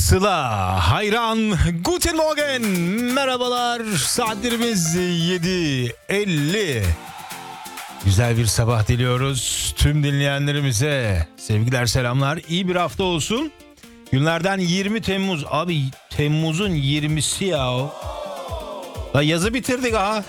Sıla, hayran, guten morgen, merhabalar, saatlerimiz 7:50. Güzel bir sabah diliyoruz tüm dinleyenlerimize. Sevgiler, selamlar, iyi bir hafta olsun. Günlerden 20 Temmuz, abi Temmuz'un 20'si ya. La yazı bitirdik ha.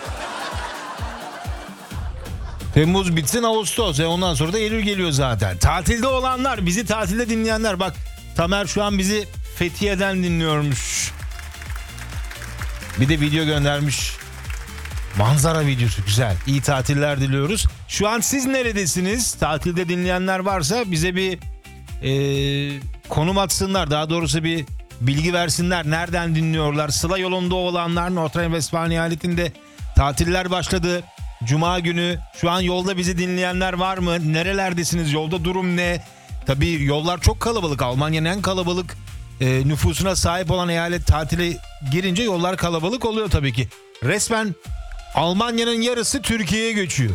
Temmuz bitsin, Ağustos, ondan sonra da Eylül geliyor zaten. Tatilde olanlar, bizi tatilde dinleyenler, bak Tamer şu an bizi Fethiye'den dinliyormuş. Bir de video göndermiş. Manzara videosu, güzel. İyi tatiller diliyoruz. Şu an siz neredesiniz? Tatilde dinleyenler varsa bize bir konum atsınlar. Daha doğrusu bir bilgi versinler. Nereden dinliyorlar? Sıla yolunda olanlar, Nordrhein-Westfalen eyaletinde tatiller başladı. Cuma günü şu an yolda bizi dinleyenler var mı? Nerelerdesiniz? Yolda durum ne? Tabii yollar çok kalabalık. Almanya'nın en kalabalık nüfusuna sahip olan eyalet tatile girince yollar kalabalık oluyor tabii ki. Resmen Almanya'nın yarısı Türkiye'ye göçüyor.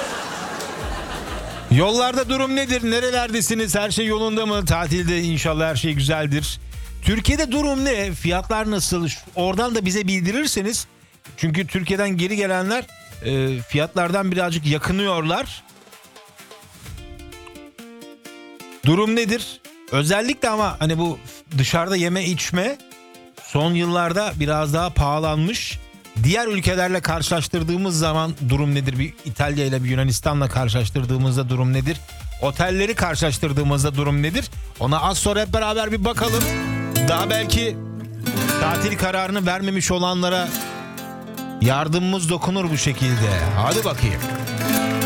Yollarda durum nedir? Nerelerdesiniz? Her şey yolunda mı? Tatilde inşallah her şey güzeldir. Türkiye'de durum ne? Fiyatlar nasıl? Oradan da bize bildirirseniz. Çünkü Türkiye'den geri gelenler fiyatlardan birazcık yakınıyorlar. Durum nedir? Özellikle ama hani bu dışarıda yeme içme son yıllarda biraz daha pahalanmış. Diğer ülkelerle karşılaştırdığımız zaman durum nedir? Bir İtalya ile bir Yunanistan'la karşılaştırdığımızda durum nedir? Otelleri karşılaştırdığımızda durum nedir? Ona az sonra hep beraber bir bakalım. Daha belki tatil kararını vermemiş olanlara yardımımız dokunur bu şekilde. Hadi bakayım.